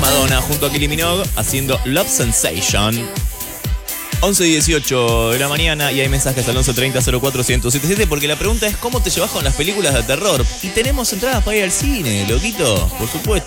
Madonna junto a Kylie Minogue haciendo Love Sensation. 11:18 de la mañana y hay mensajes al 1130-04-1077 porque la pregunta es ¿cómo te llevas con las películas de terror? Y tenemos entradas para ir al cine, loquito, por supuesto.